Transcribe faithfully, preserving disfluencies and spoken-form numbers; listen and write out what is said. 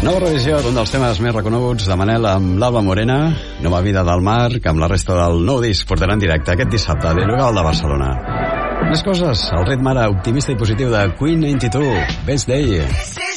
Nova revisió d'un dels temes més reconeguts de Manel amb l'Alba Morena, Nova vida del mar, que amb la resta del nou disc portarà en directe aquest dissabte a l'Ilugal de Barcelona. Més coses, el ritme ara optimista i positiu de Queen noranta dos, Best Day.